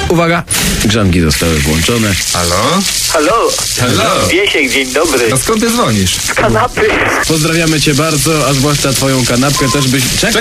Uwaga, grzanki zostały włączone. Halo? Halo? Halo? Wiesiek, dzień dobry. A skąd ty dzwonisz? Z kanapy. Pozdrawiamy cię bardzo, a zwłaszcza twoją kanapkę też byś... Czekaj!